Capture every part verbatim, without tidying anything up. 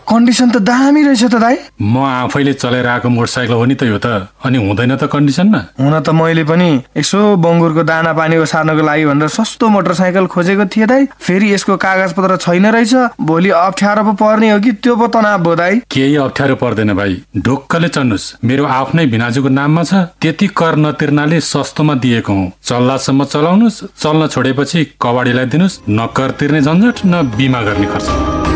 Condition त दामी रहेछ त दाइ। म आफैले चलाएर आएको मोटरसाइकल हो नि त यो त, अनि हुँदैन त कन्डिसनमा? हुन त मैले पनि यसो बङ्गुरको दाना पानी ओसार्नको लागि भनेर सस्तो मोटरसाइकल खोजेको थिएँ दाइ। फेरि यसको कागज पत्र छैन रहेछ, भोलि अप्ठ्यारो पो पर्ने हो कि त्यो पो तनाव भयो दाइ। केही अप्ठ्यारो पर्दैन भाइ, ढोक्कले चढ्नुस्। मेरो आफ्नै भिनाजुको नाममा छ, त्यति कर नतिर्नाले सस्तोमा दिएको हुँ। चल्लासम्म चलाउनुस्, चल्न छोडेपछि कबाडीलाई दिनुस्। न कर तिर्ने झन्झट, न बिमा गर्ने खर्च।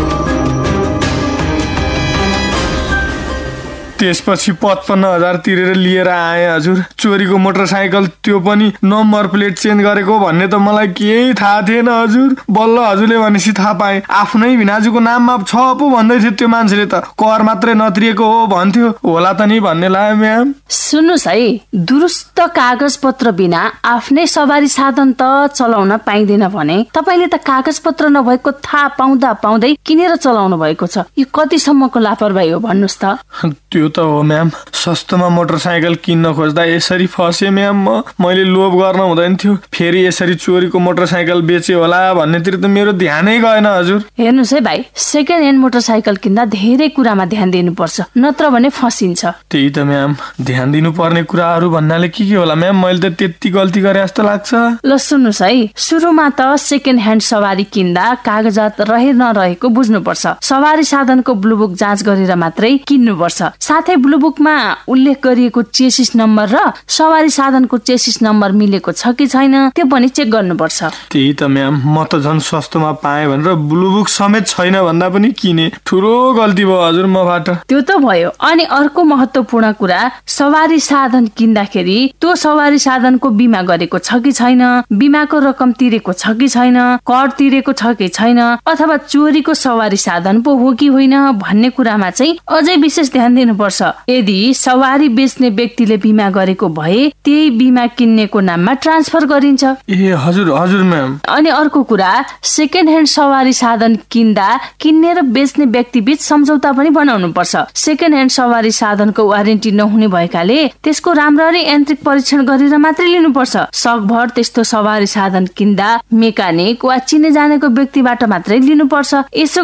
त्यसपछि पचपन्न हजार तिरेर लिएर आए हजुर। चोरीको मोटरसाइकल, त्यो पनि नम्बर प्लेट चेन्ज गरेको भन्ने त मलाई केही थाहा थिएन हजुर। बल्ल हजुरले भनेपछि थाहा पाएँ। आफ्नै भिनाजुको नाममा छ पो भन्दै थियो त्यो मान्छेले त, कर मात्रै नतिरेको हो भन्थ्यो। होला त नि भन्ने लाग्यो म्याम। सुन्नुहोस् है, दुरुस्त कागज पत्र बिना आफ्नै सवारी साधन त चलाउन पाइँदैन भने तपाईँले त कागज पत्र नभएको थाहा पाउँदा पाउँदै किनेर चलाउनु भएको छ। यो कतिसम्मको लापरवाही हो भन्नुहोस् त? त्यो त हो म्याम। सस्तोमा मोटरसाइकल किन्न खोज्दा यसरी फसेँ म्याम म। मैले लोभ गर्न हुँदैन थियो, फेरि यसरी चोरीको मोटरसाइकल बेचे होला भन्नेतिर त मेरो ध्यानै गएन हजुर। हेर्नुहोस् है भाइ, सेकेन्ड ह्यान्ड मोटरसाइकल किन्दा धेरै कुरामा ध्यान दिनुपर्छ, नत्र भने फसिन्छ। त्यही त म्याम, ध्यान दिनुपर्ने कुराहरू भन्नाले के के होला म्याम? मैले त त्यति गल्ती गरे जस्तो लाग्छ। ल सुन्नुहोस् है, सुरुमा त सेकेन्ड ह्यान्ड सवारी किन्दा कागजात रहे नरहेको बुझ्नुपर्छ। सवारी साधनको ब्लुबुक जाँच गरेर मात्रै किन्नुपर्छ। साथै ब्लुबुकमा उल्लेख गरिएको चेसिस नम्बर र सवारी साधनको चेसिस नम्बर मिलेको छ कि छैन त्यो पनि चेक गर्नुपर्छ। त्यही त म्याम, म त झन् सस्तोमा पाएँ भनेर ब्लुबुक समेत छैन भन्दा पनि किने। ठुलो गल्ती भयो हजुर मबाट। त्यो त भयो। अनि अर्को महत्त्वपूर्ण कुरा, सवारी साधन किन्दाखेरि त्यो सवारी साधनको बिमा गरेको छ कि छैन, बिमाको रकम तिरेको छ कि छैन, कर तिरेको छ कि छैन, अथवा चोरीको सवारी साधन पो हो कि होइन भन्ने कुरामा चाहिँ अझै विशेष ध्यान दिनुपर्छ। यदि सवारी बेच्ने व्यक्तिले बिमा गरेको भए त्यही बिमा किन्नेको नाममा ट्रान्सफर गरिन्छ। ए हजुर हजुर म्याम। अनि अर्को कुरा, सेकेन्ड ह्यान्ड सवारी साधन किन्दा किन्ने र बेच्ने व्यक्ति बीच सम्झौता पनि बनाउनु पर्छ। सेकेन्ड ह्यान्ड सवारी साधनको वारेन्टी नहुने भएकाले त्यसको राम्ररी यान्त्रिक परीक्षण गरेर मात्रै लिनुपर्छ। सकभर त्यस्तो सवारी साधन किन्दा मेकानिक वा चिने जानेको व्यक्तिबाट मात्रै लिनुपर्छ। यसो